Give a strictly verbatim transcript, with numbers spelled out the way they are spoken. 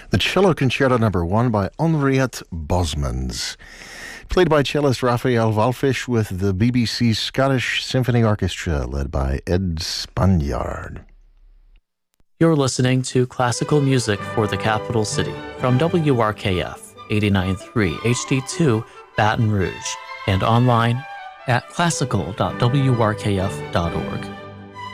The Cello Concerto Number One by Henriette Bosmans, played by cellist Raphael Walfish with the B B C Scottish Symphony Orchestra, led by Ed Spaniard. You're listening to classical music for the capital city from W R K F eighty-nine point three H D two Baton Rouge and online at classical dot w r k f dot org.